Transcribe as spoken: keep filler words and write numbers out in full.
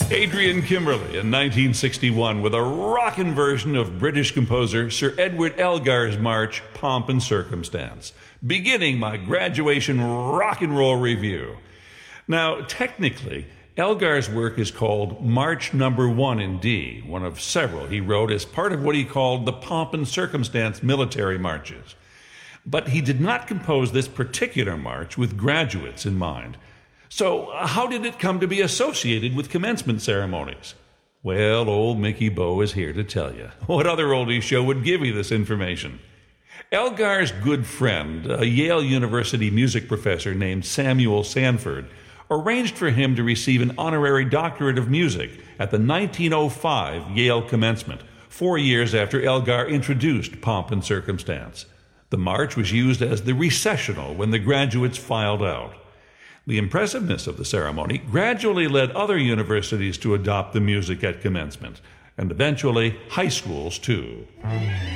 Adrian Kimberley in nineteen sixty-one with a rockin' version of British composer Sir Edward Elgar's march, Pomp and Circumstance, beginning my graduation rock and roll review. Now, technically, Elgar's work is called March Number One in D, one of several he wrote as part of what he called the Pomp and Circumstance military marches. But he did not compose this particular march with graduates in mind. So, how did it come to be associated with commencement ceremonies? Well, old Mickey Bowe is here to tell you. What other oldie show would give you this information? Elgar's good friend, a Yale University music professor named Samuel Sanford, arranged for him to receive an honorary doctorate of music at the nineteen oh five Yale commencement, four years after Elgar introduced Pomp and Circumstance. The march was used as the recessional when the graduates filed out. The impressiveness of the ceremony gradually led other universities to adopt the music at commencement, and eventually high schools too.